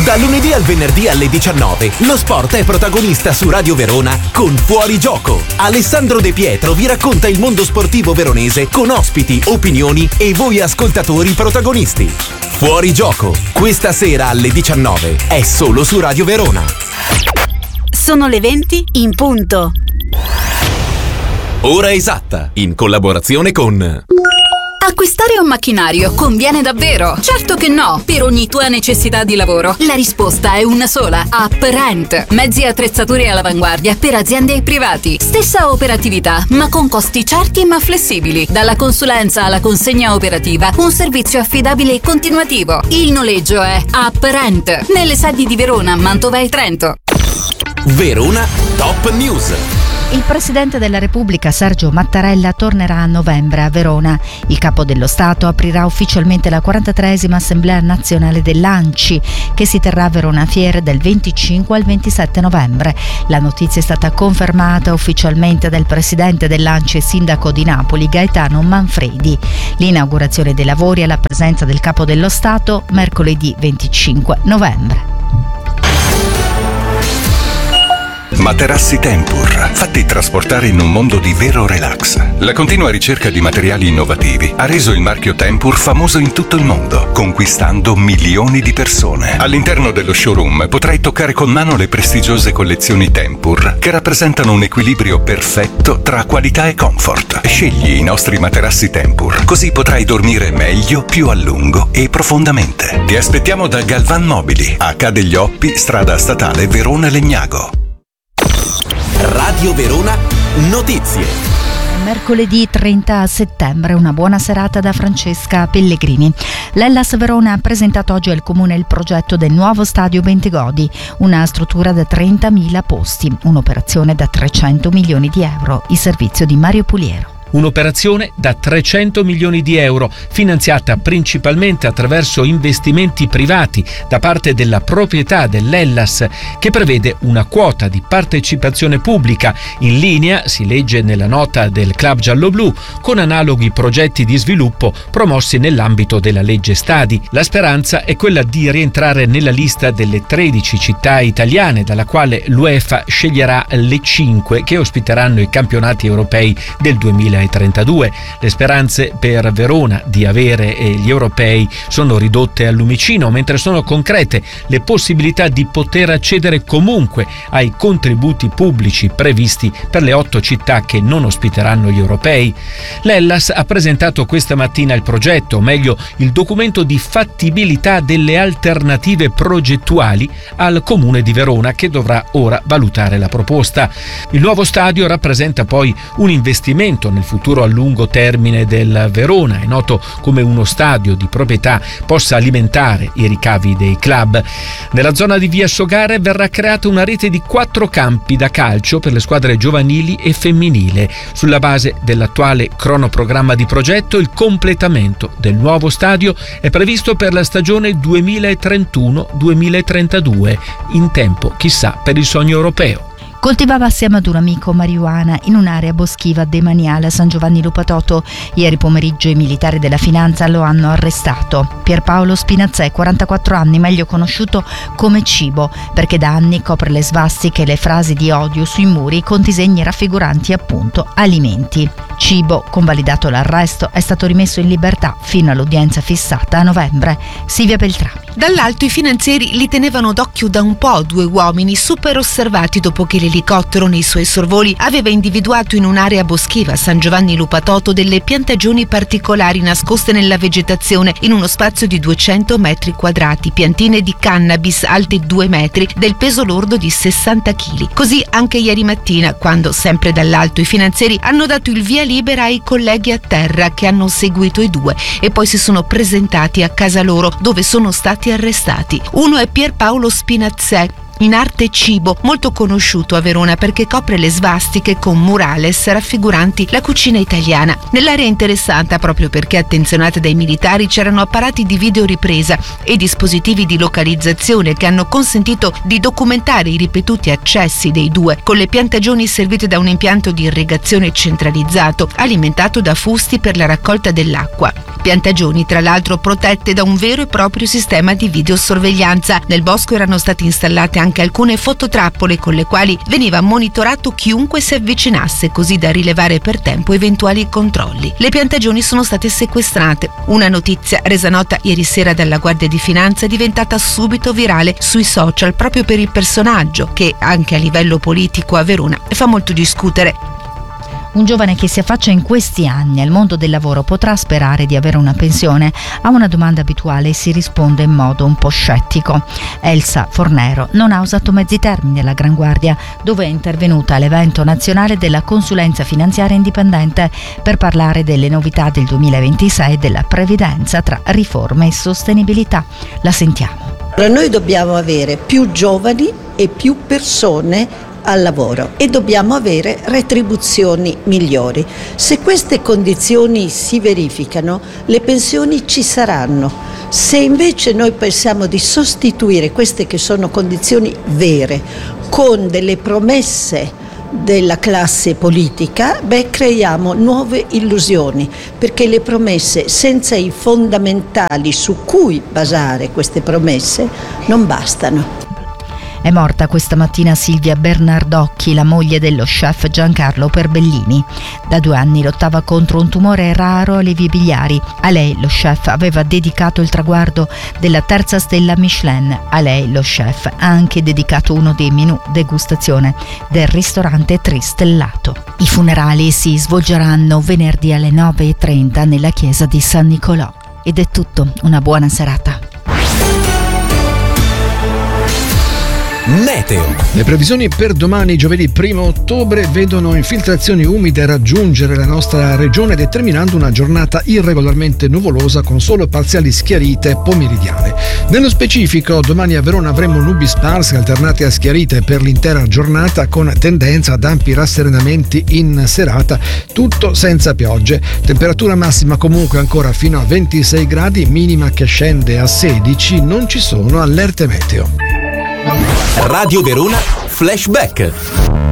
Da lunedì al venerdì alle 19, lo sport è protagonista su Radio Verona con Fuori Gioco. Alessandro De Pietro vi racconta il mondo sportivo veronese con ospiti, opinioni e voi ascoltatori protagonisti. Fuori Gioco, questa sera alle 19, è solo su Radio Verona. Sono le 20 in punto. Ora esatta, in collaborazione con... Acquistare un macchinario conviene davvero? Certo che no! Per ogni tua necessità di lavoro, la risposta è una sola: UpRent. Mezzi e attrezzature all'avanguardia per aziende e privati. Stessa operatività, ma con costi certi ma flessibili. Dalla consulenza alla consegna operativa, un servizio affidabile e continuativo. Il noleggio è UpRent. Nelle sedi di Verona, Mantova e Trento. Verona Top News. Il Presidente della Repubblica Sergio Mattarella tornerà a novembre a Verona. Il Capo dello Stato aprirà ufficialmente la 43esima Assemblea Nazionale dell'ANCI, che si terrà a Verona Fiere dal 25 al 27 novembre. La notizia è stata confermata ufficialmente dal Presidente dell'ANCI e Sindaco di Napoli Gaetano Manfredi. L'inaugurazione dei lavori alla presenza del Capo dello Stato mercoledì 25 novembre. Materassi Tempur, fatti trasportare in un mondo di vero relax. La continua ricerca di materiali innovativi ha reso il marchio Tempur famoso in tutto il mondo, conquistando milioni di persone. All'interno dello showroom potrai toccare con mano le prestigiose collezioni Tempur, che rappresentano un equilibrio perfetto tra qualità e comfort. Scegli i nostri materassi Tempur, così potrai dormire meglio, più a lungo e profondamente. Ti aspettiamo da Galvan Mobili, H degli Oppi, strada statale Verona Legnago. Radio Verona Notizie. Mercoledì 30 settembre, una buona serata da Francesca Pellegrini. L'Hellas Verona ha presentato oggi al Comune il progetto del nuovo stadio Bentegodi, una struttura da 30.000 posti, un'operazione da 300 milioni di euro, il servizio di Mario Puliero. Un'operazione da 300 milioni di euro, finanziata principalmente attraverso investimenti privati da parte della proprietà dell'Hellas, che prevede una quota di partecipazione pubblica, in linea, si legge nella nota del Club Gialloblu, con analoghi progetti di sviluppo promossi nell'ambito della legge Stadi. La speranza è quella di rientrare nella lista delle 13 città italiane, dalla quale l'UEFA sceglierà le 5 che ospiteranno i campionati europei del 2032. Le speranze per Verona di avere gli europei sono ridotte al lumicino, mentre sono concrete le possibilità di poter accedere comunque ai contributi pubblici previsti per le 8 città che non ospiteranno gli europei. L'Hellas ha presentato questa mattina il progetto, o meglio il documento di fattibilità delle alternative progettuali al Comune di Verona, che dovrà ora valutare la proposta. Il nuovo stadio rappresenta poi un investimento nel futuro a lungo termine del Verona. È noto come uno stadio di proprietà possa alimentare i ricavi dei club. Nella zona di via Sogare verrà creata una rete di 4 campi da calcio per le squadre giovanili e femminile. Sulla base dell'attuale cronoprogramma di progetto, il completamento del nuovo stadio è previsto per la stagione 2031-2032, in tempo chissà per il sogno europeo. Coltivava assieme ad un amico marijuana in un'area boschiva demaniale a San Giovanni Lupatoto. Ieri pomeriggio i militari della finanza lo hanno arrestato. Pierpaolo Spinazzè, 44 anni, meglio conosciuto come Cibo, perché da anni copre le svastiche e le frasi di odio sui muri con disegni raffiguranti appunto alimenti. Cibo, convalidato l'arresto, è stato rimesso in libertà fino all'udienza fissata a novembre. Silvia Beltrami. Dall'alto i finanzieri li tenevano d'occhio da un po', 2 uomini super osservati dopo che l'elicottero nei suoi sorvoli aveva individuato in un'area boschiva a San Giovanni Lupatoto delle piantagioni particolari nascoste nella vegetazione in uno spazio di 200 metri quadrati, piantine di cannabis alte 2 metri, del peso lordo di 60 kg. Così anche ieri mattina, quando sempre dall'alto i finanzieri hanno dato il via libera ai colleghi a terra, che hanno seguito i 2 e poi si sono presentati a casa loro, dove sono stati arrestati. Uno è Pierpaolo Spinazzè, in arte cibo, molto conosciuto a Verona perché copre le svastiche con murales raffiguranti la cucina italiana. Nell'area interessante proprio perché attenzionata dai militari c'erano apparati di videoripresa e dispositivi di localizzazione che hanno consentito di documentare i ripetuti accessi dei due, con le piantagioni servite da un impianto di irrigazione centralizzato alimentato da fusti per la raccolta dell'acqua. Piantagioni tra l'altro protette da un vero e proprio sistema di videosorveglianza. Nel bosco erano state installate anche alcune fototrappole con le quali veniva monitorato chiunque si avvicinasse, così da rilevare per tempo eventuali controlli. Le piantagioni sono state sequestrate. Una notizia resa nota ieri sera dalla Guardia di Finanza è diventata subito virale sui social proprio per il personaggio che anche a livello politico a Verona fa molto discutere. Un giovane che si affaccia in questi anni al mondo del lavoro potrà sperare di avere una pensione? A una domanda abituale si risponde in modo un po' scettico. Elsa Fornero non ha usato mezzi termini alla Gran Guardia, dove è intervenuta all'evento nazionale della consulenza finanziaria indipendente per parlare delle novità del 2026 della previdenza tra riforme e sostenibilità. La sentiamo. Noi dobbiamo avere più giovani e più persone al lavoro e dobbiamo avere retribuzioni migliori. Se queste condizioni si verificano, le pensioni ci saranno. Se invece noi pensiamo di sostituire queste che sono condizioni vere con delle promesse della classe politica, creiamo nuove illusioni, perché le promesse senza i fondamentali su cui basare queste promesse non bastano. È morta questa mattina Silvia Bernardocchi, la moglie dello chef Giancarlo Perbellini. Da 2 anni lottava contro un tumore raro alle vie biliari. A lei lo chef aveva dedicato il traguardo della 3ª stella Michelin. A lei lo chef ha anche dedicato uno dei menù degustazione del ristorante Tristellato. I funerali si svolgeranno venerdì alle 9:30 nella chiesa di San Nicolò. Ed è tutto, una buona serata. Meteo. Le previsioni per domani, giovedì 1 ottobre, vedono infiltrazioni umide raggiungere la nostra regione, determinando una giornata irregolarmente nuvolosa con solo parziali schiarite pomeridiane. Nello specifico, domani a Verona avremo nubi sparse alternate a schiarite per l'intera giornata, con tendenza ad ampi rasserenamenti in serata, tutto senza piogge. Temperatura massima comunque ancora fino a 26 gradi, minima che scende a 16, non ci sono allerte meteo. Radio Verona Flashback.